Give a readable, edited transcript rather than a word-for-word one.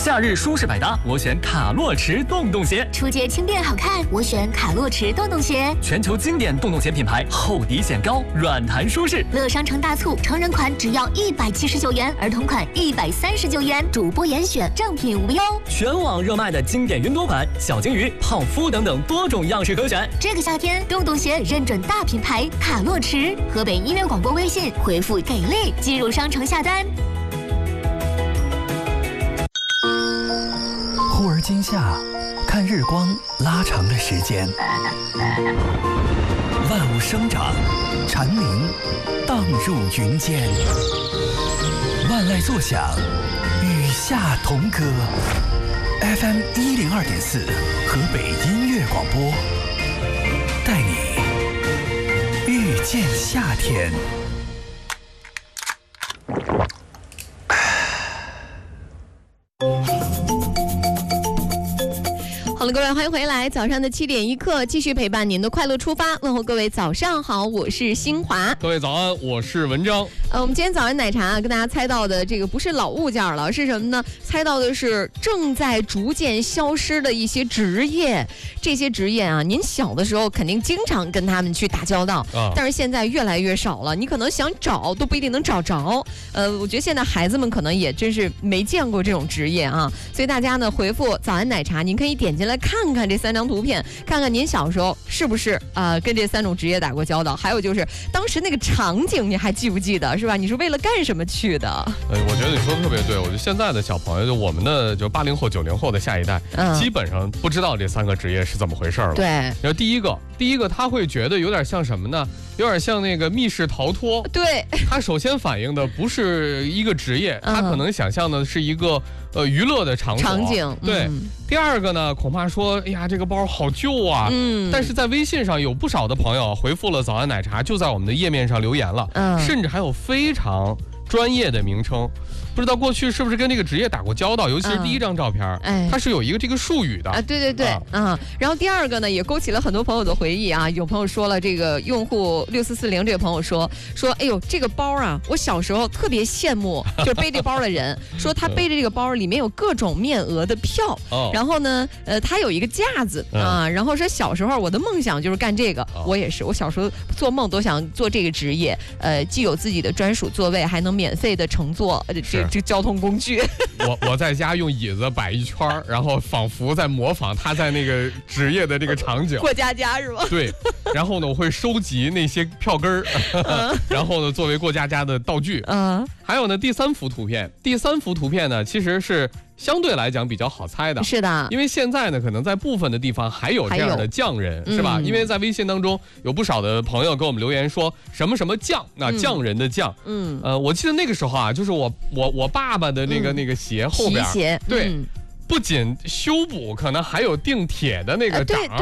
夏日舒适百搭，我选卡洛驰洞洞鞋。 出街轻便好看，我选卡洛驰洞洞鞋。 全球经典洞洞鞋品牌，厚底显高，软弹舒适。 乐商城大促，成人款只要179元，儿童款139元，主播严选，正品无忧。 全网热卖的经典云朵款、小金鱼、泡芙等等多种样式可选。 这个夏天，洞洞鞋认准大品牌卡洛驰。河北音乐广播微信回复给力，进入商城下单。 忽而今夏，看日光拉长的时间，万物生长，蝉鸣荡入云间，万籁作响，与夏同歌。FM 102.4，河北音乐广播，带你遇见夏天。 好了，各位，欢迎回来。早上的7点1刻，继续陪伴您的快乐出发。问候各位早上好，我是新华。 各位早安，我是文章。 我们今天早安奶茶跟大家猜到的这个不是老物件了，是什么呢？猜到的是正在逐渐消失的一些职业。这些职业啊，您小的时候肯定经常跟他们去打交道，但是现在越来越少了。你可能想找都不一定能找着。我觉得现在孩子们可能也真是没见过这种职业啊，所以大家呢回复早安奶茶，您可以点进来看看这3张图片，看看您小时候是不是跟这3种职业打过交道，还有就是当时那个场景你还记不记得，是吧？你是为了干什么去的？ 我觉得你说的特别对。我觉得现在的小朋友，就我们的就80后、90后的下一代，基本上不知道这3个职业是怎么回事了。 对， 然后第一个他会觉得有点像什么呢？有点像那个密室逃脱。 对， 他首先反映的不是一个职业，他可能想象的是一个娱乐的场景。对。第二个呢，恐怕说，哎呀，这个包好旧啊。但是在微信上有不少的朋友回复了早安奶茶，就在我们的页面上留言了。甚至还有非常专业的名称。不知道过去是不是跟这个职业打过交道，尤其是第1张照片，它是有一个这个术语的啊。对，然后第二个呢，也勾起了很多朋友的回忆啊。有朋友说了，这个用户6440这个朋友说，哎呦，这个包啊，我小时候特别羡慕，就是背这包的人，说他背着这个包里面有各种面额的票，然后呢，他有一个架子啊，然后说小时候我的梦想就是干这个，我也是，我小时候做梦都想做这个职业，既有自己的专属座位，还能免费的乘坐这交通工具。 我在家用椅子摆一圈，然后仿佛在模仿他在那个职业的这个场景。 过家家是吗？ 对。然后呢，我会收集那些票根儿，然后呢作为过家家的道具。还有呢，第3幅图片呢，其实是相对来讲比较好猜的。 是的， 因为现在呢，可能在部分的地方还有这样的匠人，是吧？因为在微信当中有不少的朋友给我们留言说什么什么匠，那匠人的匠。我记得那个时候啊，就是我爸爸的那个鞋后边， 皮鞋， 对。不仅修补，可能还有钉铁的那个掌。